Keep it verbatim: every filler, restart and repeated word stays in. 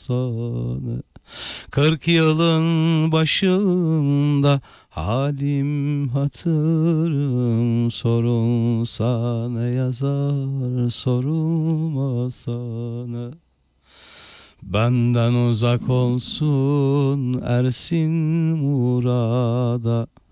sana. Kırk yılın başında halim hatırım sorulsa ne yazar sorulmasa ne. Benden uzak olsun ersin murada,